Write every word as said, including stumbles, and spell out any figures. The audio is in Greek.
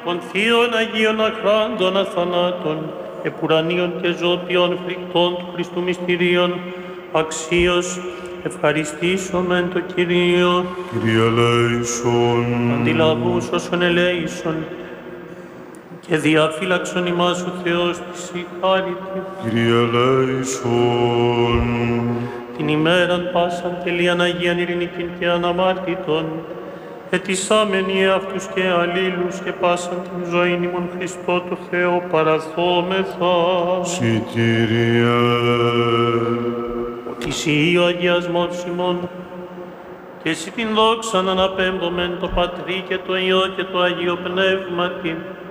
των θείων Αγίων αχράντων αθανάτων, επουρανίων και ζώτιων φρικτών του Χριστού μυστηρίων, αξίως ευχαριστήσομεν το Κυρίο. Κύριε ελέησον. Αντιλαβούς όσων ελέησον, και διαφύλαξον ημάς ο Θεός της η χάριτη. Κύριε ελέησον. Την ημέραν πάσαν τελείαν Αγίαν ειρηνικήν και αναμάρτητον, ετισάμενοι εαυτούς και αλλήλους και πάσαν την ζωήν ημών Χριστό του Θεό παραθόμεθα. Συ Κύριε. Ότι Συ ο αγιασμός ημών, και Συ την δόξαν αναπέμπομεν το Πατρί και το Υιό και το Αγίο Πνεύματι,